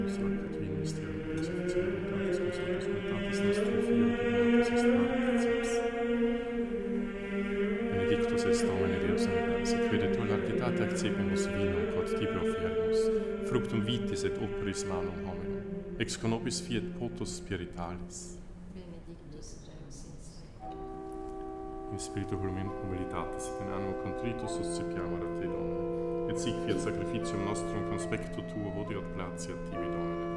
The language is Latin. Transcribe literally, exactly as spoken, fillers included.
Sancta qui mysterium Deus officium voluntatis consultus voluntatis nostri fiat donatus est paracels. Benedictus est Domine Deus universi, qui de tu largitate accepimus vinum quod tibi offermus, fructum vitis et operis manum hominum, ex conopis fiat potus spiritualis. Benedictus Deus in seculum. In spiritu humilitatis humilitatis et in animo contritus suscipiamur a te, Domine, et sic fiat sacrificium nostrum conspectu tuo vodiat gratiat tibi, Domine.